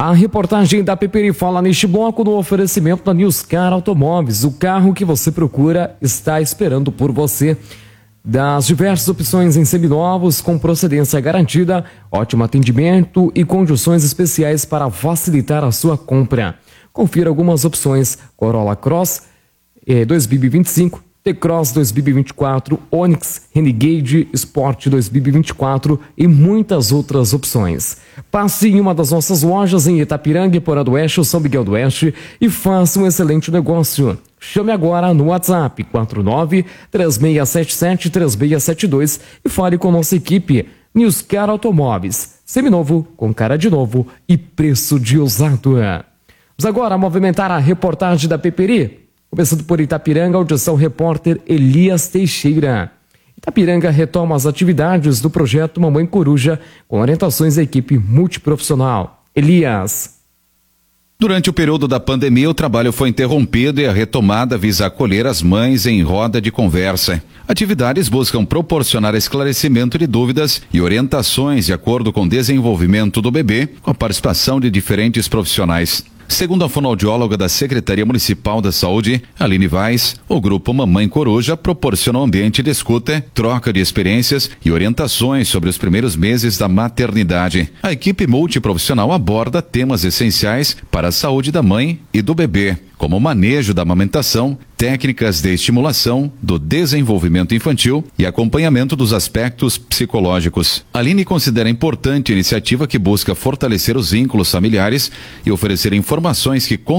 A reportagem da Peperi fala neste bloco no oferecimento da Newscar Automóveis. O carro que você procura está esperando por você. Das diversas opções em seminovos, com procedência garantida, ótimo atendimento e condições especiais para facilitar a sua compra. Confira algumas opções: Corolla Cross 2025, T-Cross 2024, Onix, Renegade Sport 2024 e muitas outras opções. Passe em uma das nossas lojas em Itapiranga, Porã do Oeste ou São Miguel do Oeste e faça um excelente negócio. Chame agora no WhatsApp 49-3677-3672 e fale com nossa equipe. Newscar Automóveis, seminovo, com cara de novo e preço de usado. Vamos agora movimentar a reportagem da Peperi. Começando por Itapiranga, audição repórter Elias Teixeira. Itapiranga retoma as atividades do projeto Mamãe Coruja com orientações da equipe multiprofissional. Elias. Durante o período da pandemia, o trabalho foi interrompido e a retomada visa acolher as mães em roda de conversa. Atividades buscam proporcionar esclarecimento de dúvidas e orientações de acordo com o desenvolvimento do bebê, com a participação de diferentes profissionais. Segundo a fonoaudióloga da Secretaria Municipal da Saúde, Aline Vaz, o grupo Mamãe Coruja proporciona um ambiente de escuta, troca de experiências e orientações sobre os primeiros meses da maternidade. A equipe multiprofissional aborda temas essenciais para a saúde da mãe e do bebê, como o manejo da amamentação, técnicas de estimulação do desenvolvimento infantil e acompanhamento dos aspectos psicológicos. Aline considera importante a iniciativa que busca fortalecer os vínculos familiares e oferecer informações que